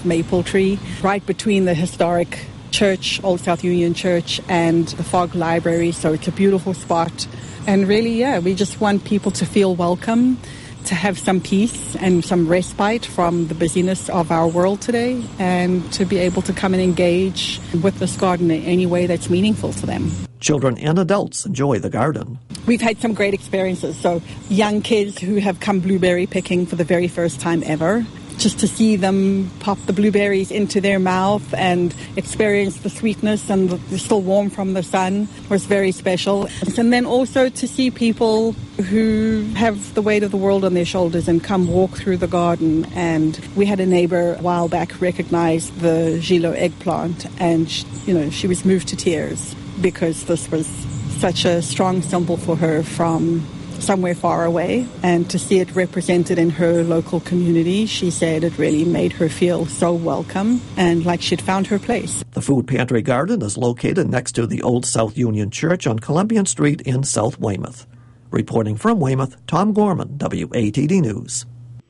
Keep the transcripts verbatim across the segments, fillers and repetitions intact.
maple tree, right between the historic church, Old South Union Church, and the Fogg Library. So it's a beautiful spot. And really, yeah, we just want people to feel welcome, to have some peace and some respite from the busyness of our world today, and to be able to come and engage with this garden in any way that's meaningful to them. Children and adults enjoy the garden. We've had some great experiences. So young kids who have come blueberry picking for the very first time ever, just to see them pop the blueberries into their mouth and experience the sweetness and the, they're still warm from the sun was very special. And then also to see people who have the weight of the world on their shoulders and come walk through the garden. And we had a neighbor a while back recognize the Gilo eggplant, and she, you know, she was moved to tears because this was such a strong symbol for her from somewhere far away, and to see it represented in her local community, she said it really made her feel so welcome and like she'd found her place. The Food Pantry Garden is located next to the Old South Union Church on Columbian Street in South Weymouth. Reporting from Weymouth, Tom Gorman, W A T D News.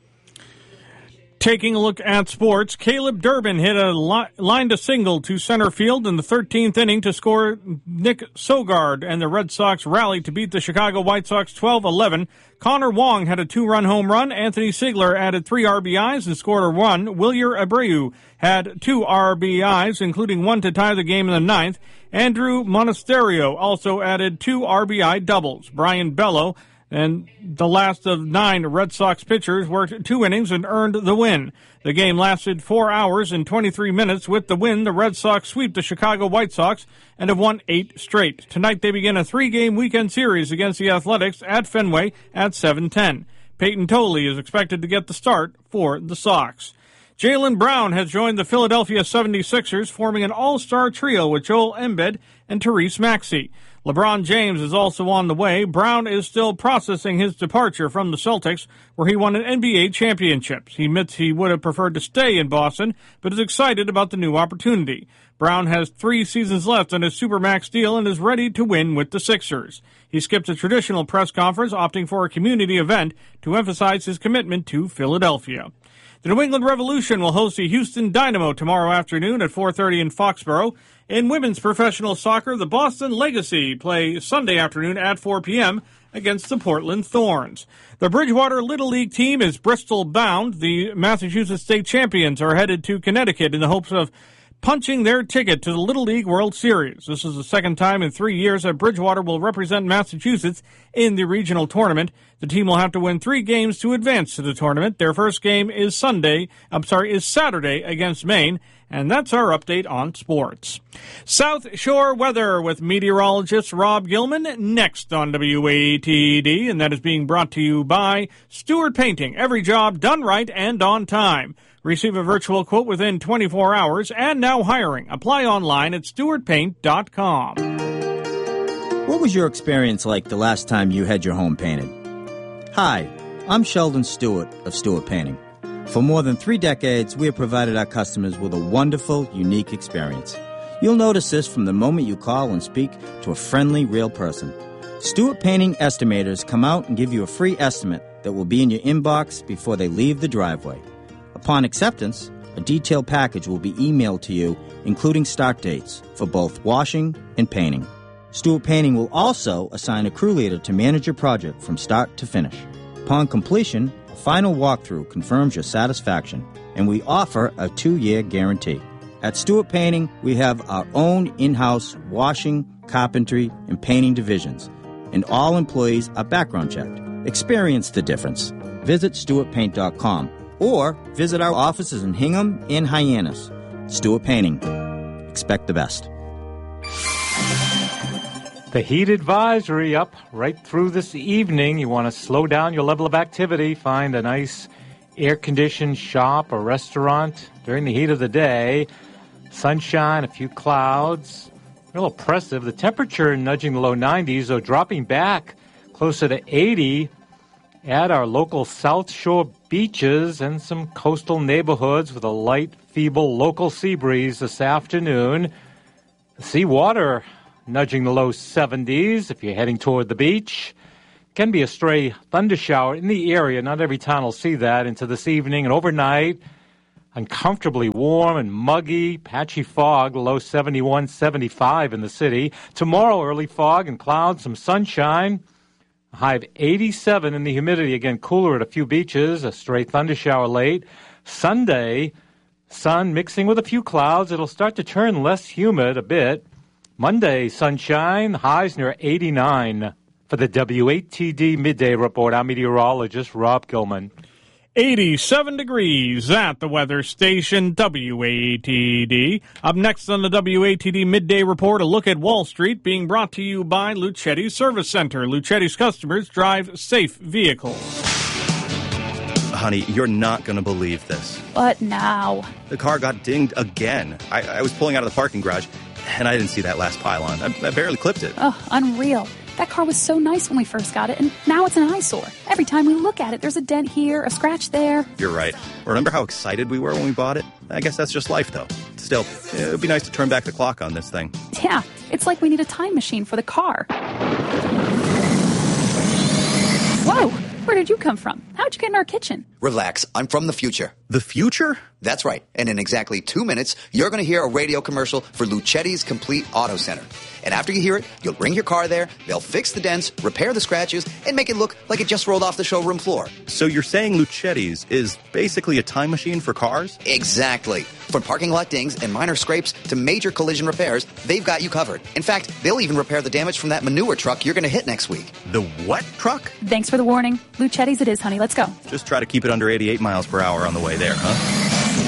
Taking a look at sports, Caleb Durbin hit a li- line to single to center field in the thirteenth inning to score Nick Sogard, and the Red Sox rallied to beat the Chicago White Sox twelve eleven. Connor Wong had a two-run home run. Anthony Sigler added three R B Is and scored a run. Wilyer Abreu had two R B Is, including one to tie the game in the ninth. Andrew Monasterio also added two R B I doubles. Brian Bello and the last of nine Red Sox pitchers worked two innings and earned the win. The game lasted four hours and twenty-three minutes. With the win, the Red Sox sweep the Chicago White Sox and have won eight straight. Tonight they begin a three-game weekend series against the Athletics at Fenway at seven ten. Peyton Tolley is expected to get the start for the Sox. Jaylen Brown has joined the Philadelphia seventy-sixers, forming an all-star trio with Joel Embiid and Therese Maxey. LeBron James is also on the way. Brown is still processing his departure from the Celtics, where he won an N B A championship. He admits he would have preferred to stay in Boston, but is excited about the new opportunity. Brown has three seasons left on his Supermax deal and is ready to win with the Sixers. He skipped a traditional press conference, opting for a community event to emphasize his commitment to Philadelphia. The New England Revolution will host the Houston Dynamo tomorrow afternoon at four thirty in Foxborough. In women's professional soccer, the Boston Legacy play Sunday afternoon at four p.m. against the Portland Thorns. The Bridgewater Little League team is Bristol bound. The Massachusetts State champions are headed to Connecticut in the hopes of punching their ticket to the Little League World Series. This is the second time in three years that Bridgewater will represent Massachusetts in the regional tournament. The team will have to win three games to advance to the tournament. Their first game is Sunday, I'm sorry, is Saturday against Maine. And that's our update on sports. South Shore weather with meteorologist Rob Gilman next on W A T D, and that is being brought to you by Stewart Painting. Every job done right and on time. Receive a virtual quote within twenty-four hours, and now hiring. Apply online at stewart paint dot com. What was your experience like the last time you had your home painted? Hi, I'm Sheldon Stewart of Stewart Painting. For more than three decades, we have provided our customers with a wonderful, unique experience. You'll notice this from the moment you call and speak to a friendly, real person. Stewart Painting estimators come out and give you a free estimate that will be in your inbox before they leave the driveway. Upon acceptance, a detailed package will be emailed to you, including start dates for both washing and painting. Stewart Painting will also assign a crew leader to manage your project from start to finish. Upon completion, a final walkthrough confirms your satisfaction, and we offer a two-year guarantee. At Stewart Painting, we have our own in-house washing, carpentry, and painting divisions, and all employees are background checked. Experience the difference. Visit stewart paint dot com or visit our offices in Hingham and Hyannis. Stewart Painting. Expect the best. The heat advisory up right through this evening. You want to slow down your level of activity, find a nice air-conditioned shop or restaurant during the heat of the day. Sunshine, a few clouds. Real oppressive. The temperature nudging the low nineties, or dropping back closer to eighty at our local South Shore beaches and some coastal neighborhoods with a light, feeble local sea breeze this afternoon. The seawater nudging the low seventies if you're heading toward the beach. Can be a stray thunder shower in the area. Not every town will see that into this evening and overnight. uncomfortably warm and muggy, patchy fog, low seventy-one, seventy-five in the city. Tomorrow, early fog and clouds, some sunshine. A high of eighty-seven in the humidity. Again, cooler at a few beaches. A stray thundershower late. Sunday, sun mixing with a few clouds. It'll start to turn less humid a bit. Monday, sunshine. Highs near eighty-nine. For the W A T D Midday Report, I'm meteorologist Rob Gilman. eighty-seven degrees at the weather station W A T D. Up next on the W A T D Midday Report, a look at Wall Street, being brought to you by Luchetti's Service Center. Luchetti's customers drive safe vehicles. Honey, you're not going to believe this. What now? The car got dinged again. I, I was pulling out of the parking garage, and I didn't see that last pylon. I, I barely clipped it. Oh, unreal. That car was so nice when we first got it, and now it's an eyesore. Every time we look at it, there's a dent here, a scratch there. You're right. Remember how excited we were when we bought it? I guess that's just life, though. Still, it would be nice to turn back the clock on this thing. Yeah, it's like we need a time machine for the car. Whoa! Where did you come from? How'd you get in our kitchen? Relax, I'm from the future. The future? That's right. And in exactly two minutes, you're going to hear a radio commercial for Luchetti's Complete Auto Center. And after you hear it, you'll bring your car there, they'll fix the dents, repair the scratches, and make it look like it just rolled off the showroom floor. So you're saying Luchetti's is basically a time machine for cars? Exactly. From parking lot dings and minor scrapes to major collision repairs, they've got you covered. In fact, they'll even repair the damage from that manure truck you're going to hit next week. The what truck? Thanks for the warning. Luchetti's it is, honey. Let's go. Just try to keep it under eighty-eight miles per hour on the way there, huh?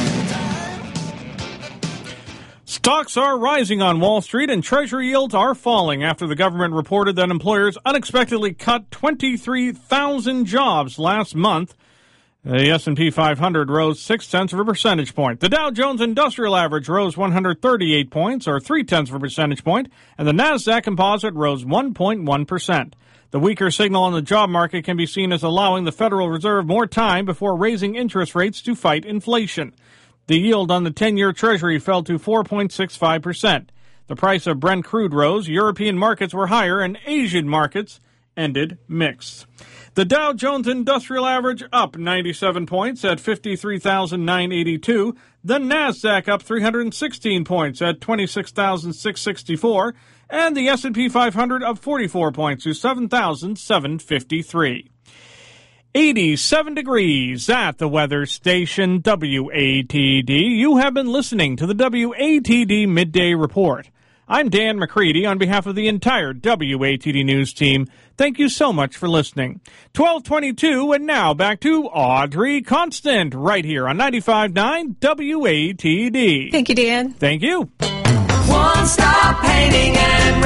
Stocks are rising on Wall Street and Treasury yields are falling after the government reported that employers unexpectedly cut twenty-three thousand jobs last month. The S and P five hundred rose six tenths of a percentage point. The Dow Jones Industrial Average rose one hundred thirty-eight points, or three tenths of a percentage point, and the Nasdaq Composite rose one point one percent. The weaker signal on the job market can be seen as allowing the Federal Reserve more time before raising interest rates to fight inflation. The yield on the ten-year Treasury fell to four point six five percent. The price of Brent crude rose, European markets were higher, and Asian markets ended mixed. The Dow Jones Industrial Average up ninety-seven points at fifty-three thousand nine hundred eighty-two. The Nasdaq up three hundred sixteen points at twenty-six thousand six hundred sixty-four. And the S and P five hundred up forty-four points to seven thousand seven hundred fifty-three. eighty-seven degrees at the weather station W A T D. You have been listening to the W A T D Midday Report. I'm Dan McCready on behalf of the entire W A T D News team. Thank you so much for listening. twelve twenty-two, and now back to Audrey Constant, right here on ninety-five point nine W A T D. Thank you, Dan. Thank you. One Stop Painting and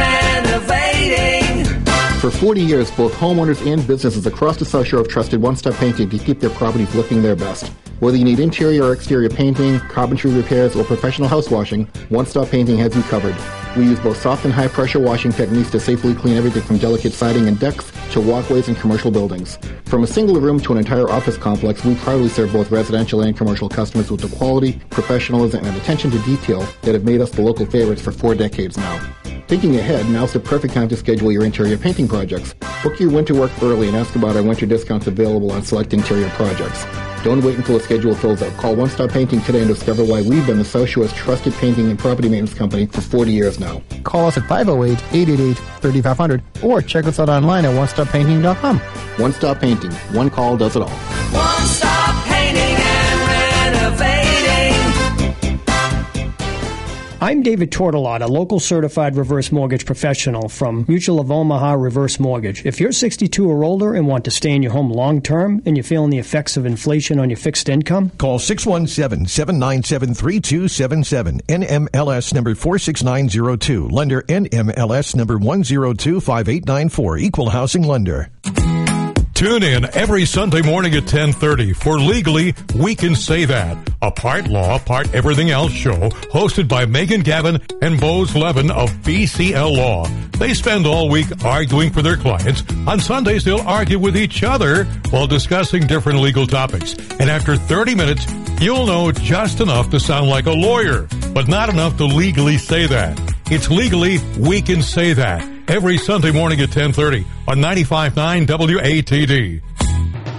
Renovating. For forty years, both homeowners and businesses across the South Shore have trusted One Stop Painting to keep their properties looking their best. Whether you need interior or exterior painting, carpentry repairs, or professional house washing, One Stop Painting has you covered. We use both soft and high-pressure washing techniques to safely clean everything from delicate siding and decks to walkways and commercial buildings. From a single room to an entire office complex, we proudly serve both residential and commercial customers with the quality, professionalism, and attention to detail that have made us the local favorites for four decades now. Thinking ahead, now's the perfect time to schedule your interior painting projects. Book your winter work early and ask about our winter discounts available on select interior projects. Don't wait until the schedule fills up. Call One Stop Painting today and discover why we've been the South Shore's trusted painting and property maintenance company for forty years now. Call us at five oh eight, eight eight eight, three five zero zero or check us out online at one stop painting dot com. One Stop Painting. One call does it all. One Stop Painting and Renovating. I'm David Tortolot, a local certified reverse mortgage professional from Mutual of Omaha Reverse Mortgage. If you're sixty-two or older and want to stay in your home long term and you're feeling the effects of inflation on your fixed income, call six one seven, seven nine seven, three two seven seven. N M L S number four six nine zero two. Lender N M L S number one zero two five eight nine four. Equal housing lender. Tune in every Sunday morning at ten thirty for Legally We Can Say That, a part law, part everything else show hosted by Megan Gavin and Bose Levin of B C L Law. They spend all week arguing for their clients. On Sundays, they'll argue with each other while discussing different legal topics. And after thirty minutes, you'll know just enough to sound like a lawyer, but not enough to legally say that. It's Legally We Can Say That every Sunday morning at ten thirty on ninety-five point nine W A T D.